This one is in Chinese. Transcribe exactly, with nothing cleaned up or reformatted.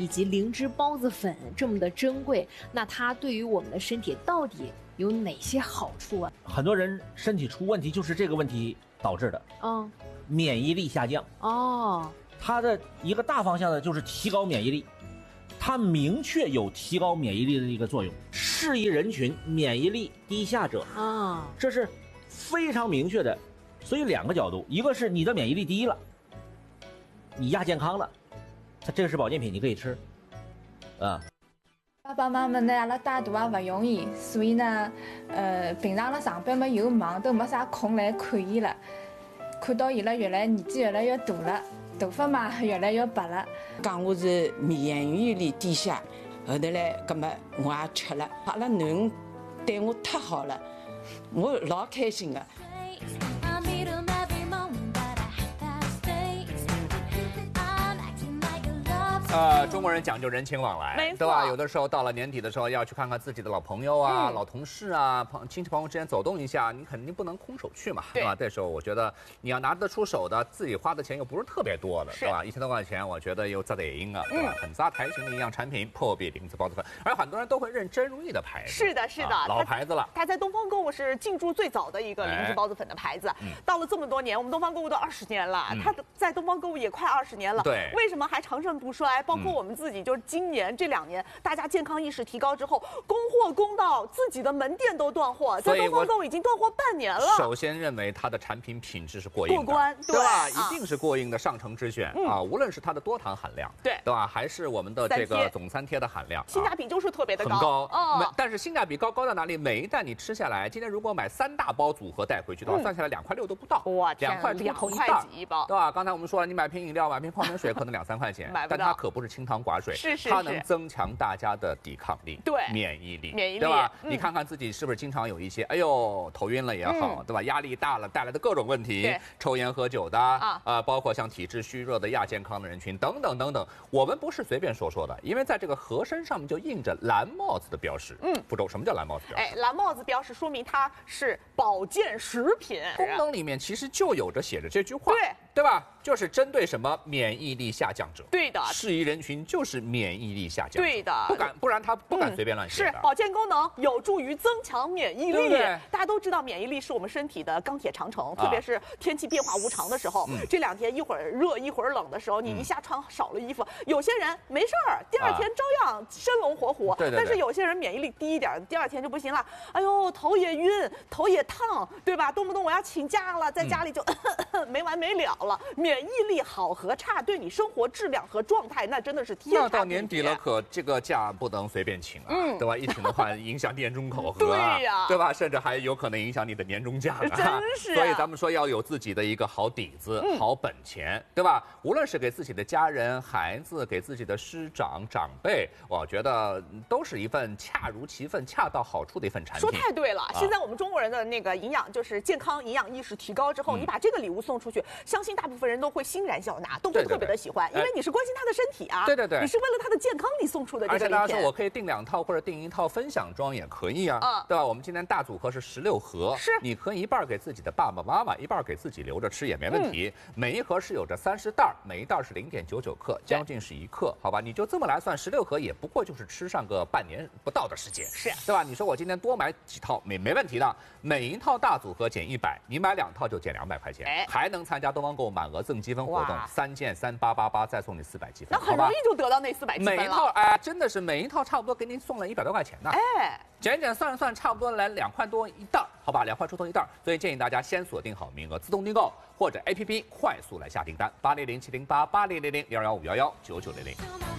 以及灵芝孢子粉这么的珍贵，那它对于我们的身体到底有哪些好处啊？ 很多人身体出问题就是这个问题导致的。 嗯， 免疫力下降。 哦， 它的一个大方向呢，就是提高免疫力。它明确有提高免疫力的一个作用，适宜人群免疫力低下者啊， 这是非常明确的。所以两个角度，一个是你的免疫力低了，你亚健康了，它这个是保健品，你可以吃，啊。 爸爸妈妈呢，阿拉带大也勿容易，所以呢，呃，平常阿拉上班嘛又忙，都没啥空来看伊了。看到伊拉越来年纪越来越大了，头发嘛越来越白了。 讲我是免疫力低下，后头来，葛么我也吃了。阿拉囡恩对我太好了，我老开心的。 呃，中国人讲究人情往来， 没错， 对吧？有的时候到了年底的时候，要去看看自己的老朋友啊、 嗯、 老同事啊、朋亲戚朋友之间走动一下，你肯定不能空手去嘛，对吧？这时候我觉得你要拿得出手的，自己花的钱又不是特别多的，对吧？一千多块钱，我觉得又扎得赢啊，对吧？嗯、很扎台型的营养产品，破壁灵芝孢子粉，而很多人都会认真如意的牌子。 是的，是的， 啊、老牌子了。 它在东方购物是进驻最早的一个灵芝孢子粉的牌子。哎、到了这么多年，我们东方购物都二十年了，嗯、它在东方购物也快二十年了。 对， 为什么还长盛不衰？包括我们自己。就是今年这两年，大家健康意识提高之后，供货供到自己的门店都断货，在东方购物已经断货半年了。 首先认为它的产品品质是过硬的， 过关， 对吧？ 啊、 一定是过硬的上乘之选、嗯、啊！无论是它的多糖含量， 对对吧？还是我们的这个总三贴的含量， 性价比就是特别的高， 很高。 哦， 但是性价比高高在哪里？每一袋你吃下来，今天如果买三大包组合带回去的话，嗯、算下来两块六都不到。 哇， 两块两块几一包， 对吧？刚才我们说了，你买瓶饮料、买瓶矿泉水可能两三块钱，但它可不是清汤寡水， 是是是， 它能增强大家的抵抗力， 对， 免疫力， 免疫力， 对吧？ 嗯、 你看看自己是不是经常有一些，哎呦，头晕了也好，嗯、对吧？压力大了带来的各种问题，抽烟喝酒的啊，呃，包括像体质虚弱的亚健康的人群等等等等，我们不是随便说说的，因为在这个盒身上面就印着蓝帽子的标识。嗯，福州什么叫蓝帽子标识？ 哎，蓝帽子标识说明它是保健食品， 功能里面其实就有着写着这句话， 对对吧？就是针对什么免疫力下降者， 对的， 适宜人群就是免疫力下降， 对的， 不敢，不然他不敢随便乱写的。 是保健功能有助于增强免疫力， 对对， 大家都知道免疫力是我们身体的钢铁长城，特别是天气变化无常的时候，这两天一会儿热一会儿冷的时候，你一下穿少了衣服，有些人没事儿，第二天照样生龙活虎， 对对， 但是有些人免疫力低一点，第二天就不行了，哎呦，头也晕，头也烫，对吧？动不动我要请假了，在家里就没完没了了。免疫力好和差，对你生活质量和状态，那真的是天差地别。 那到年底了，可这个假不能随便请啊，嗯、对吧？一请的话，影响年终考核啊， 对呀， 对吧？甚至还有可能影响你的年终奖啊。 真是、啊。 所以咱们说要有自己的一个好底子、嗯、好本钱，对吧？无论是给自己的家人、孩子，给自己的师长、长辈，我觉得都是一份恰如其分、恰到好处的一份产品。 说太对了，啊、现在我们中国人的那个营养就是健康营养意识提高之后，嗯、你把这个礼物送出去，相信大部分人都会欣然笑纳，都会特别的喜欢，对对对，因为你是关心他的身体啊。 对对对， 你是为了他的健康你送出的这个礼品。 而且大家说我可以订两套或者订一套分享装也可以啊，嗯、对吧？我们今天大组合是十六盒， 是你可以一半给自己的爸爸妈妈，一半给自己留着吃也没问题。嗯、每一盒是有着三十袋，每一袋是零点九九克，将近是一克，好吧？你就这么来算，十六盒也不过就是吃上个半年不到的时间， 是对吧？你说我今天多买几套没没问题的，每一套大组合减一百，你买两套就减两百块钱，哎、还能参加东方购物满额赠积分活动，三件三八八八再送你四百积分， 那很容易就得到那四百积分了。 每一套哎，真的是每一套差不多给你送了一百多块钱呢， 哎， 减减算算差不多来两块多一袋，好吧，两块出头一袋，所以建议大家先锁定好名额，自动订购或者 A P P 快速来下订单，八零零七零八八零零零零二幺五幺幺九九零零。